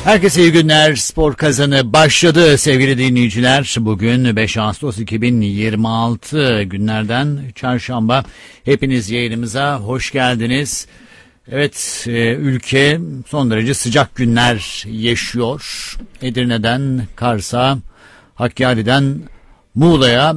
Herkese iyi günler. Spor Kazanı başladı sevgili dinleyiciler. Bugün 5 Ağustos 2026 günlerden çarşamba. Hepiniz yayınımıza hoş geldiniz. Evet, ülke son derece sıcak günler yaşıyor. Edirne'den Kars'a, Hakkari'den Muğla'ya